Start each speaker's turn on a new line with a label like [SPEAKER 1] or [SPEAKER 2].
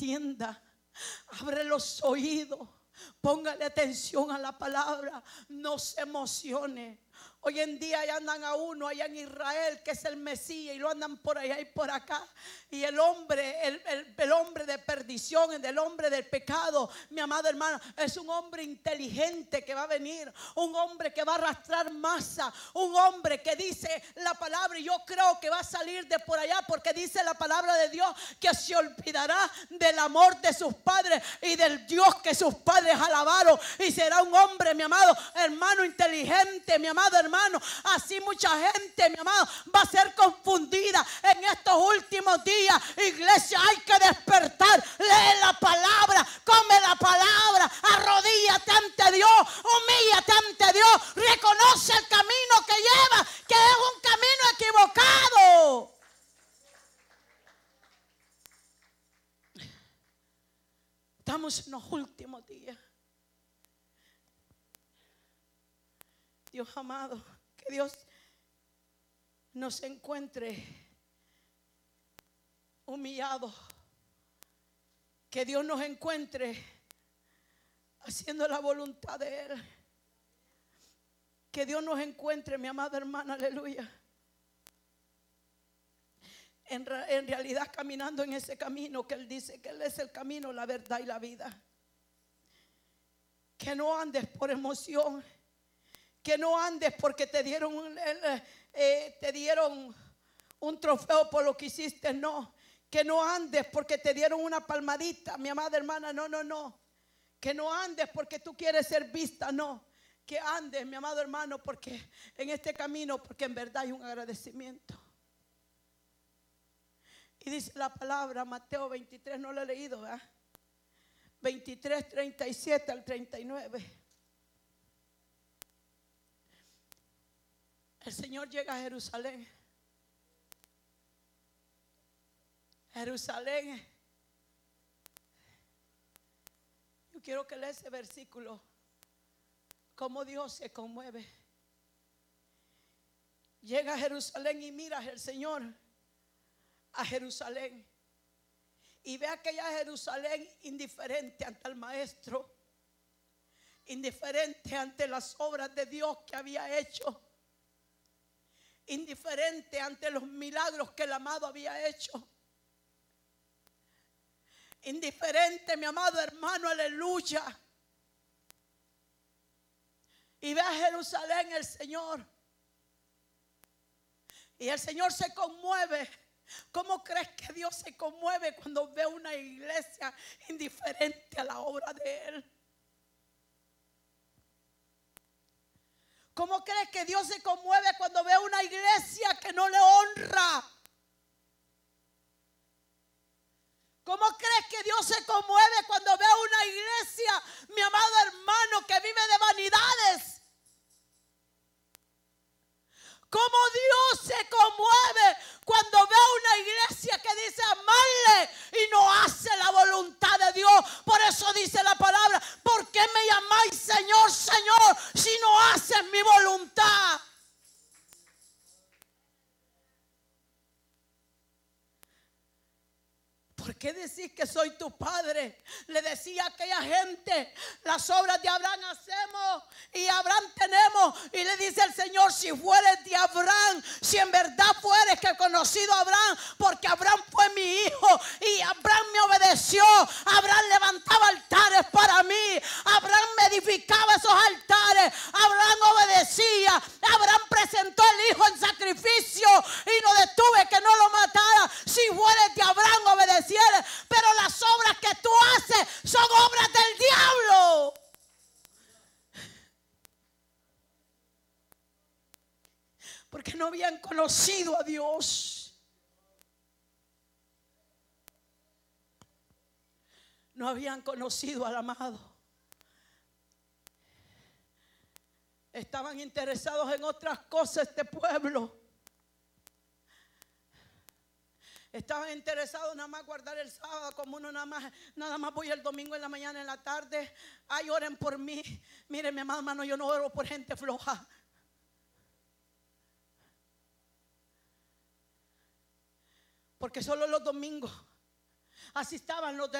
[SPEAKER 1] entienda. Abre los oídos. Póngale atención a la palabra. No se emocione. Hoy en día ya andan a uno allá en Israel que es el Mesías y lo andan por allá y por acá. Y el hombre, el hombre de perdición, el hombre del pecado, mi amado hermano, es un hombre inteligente que va a venir. Un hombre que va a arrastrar masa. Un hombre que dice la palabra, y yo creo que va a salir de por allá porque dice la palabra de Dios que se olvidará del amor de sus padres y del Dios que sus padres alabaron. Y será un hombre, mi amado hermano, inteligente, mi amado hermano. Así mucha gente, mi amado, va a ser confundida en estos últimos días. Iglesia, hay que despertar. Lee la palabra, come la palabra, arrodíllate ante Dios, humíllate ante Dios, reconoce el camino que lleva, que es un camino equivocado. Estamos en los últimos días. Dios amado, que Dios nos encuentre humillados. Que Dios nos encuentre haciendo la voluntad de Él. Que Dios nos encuentre, mi amada hermana, aleluya, en realidad caminando en ese camino que Él dice que Él es el camino, la verdad y la vida. Que no andes por emoción. Que no andes porque te dieron un trofeo por lo que hiciste. No. Que no andes porque te dieron una palmadita, mi amada hermana. No. Que no andes porque tú quieres ser vista. No. Que andes, mi amado hermano, porque en este camino, porque en verdad hay un agradecimiento. Y dice la palabra, Mateo 23, no lo he leído, ¿verdad? 23, 37 al 39. El Señor llega a Jerusalén. Jerusalén. Yo quiero que lea ese versículo. Cómo Dios se conmueve. Llega a Jerusalén y mira el Señor a Jerusalén. Y ve aquella Jerusalén indiferente ante el maestro. Indiferente ante las obras de Dios que había hecho. Indiferente ante los milagros que el amado había hecho. Indiferente, mi amado hermano, aleluya. Y ve a Jerusalén el Señor. Y el Señor se conmueve. ¿Cómo crees que Dios se conmueve cuando ve una iglesia indiferente a la obra de Él? ¿Cómo crees que Dios se conmueve cuando ve una iglesia que no le honra? ¿Cómo crees que Dios se conmueve cuando ve una iglesia, mi amado hermano, que vive de vanidades? ¿Cómo Dios se conmueve cuando ve una iglesia que dice amarle y no hace la voluntad de Dios? Por eso dice la palabra, ¿por qué me llamáis Señor, Señor, si no haces mi voluntad? ¿Por qué decís que soy tu padre? Le decía a aquella gente, las obras de Abraham hacemos y Abraham tenemos. Y le dice el Señor, si fueres de Abraham, si en verdad fueres que he conocido a Abraham, porque Abraham fue mi hijo y Abraham me obedeció. Abraham levantaba altares para mí. Abraham me edificaba esos altares. Abraham obedecía. Abraham presentó el hijo en sacrificio y no detuve que no lo matara. Si fueres de Abraham, obedecía. Pero las obras que tú haces son obras del diablo. Porque no habían conocido a Dios. No habían conocido al amado. Estaban interesados en otras cosas este pueblo. Estaban interesados nada más guardar el sábado, como uno nada más voy el domingo en la mañana, en la tarde. Ay, oren por mí. Miren, mi amado hermano, yo no oro por gente floja. Porque solo los domingos. Así estaban los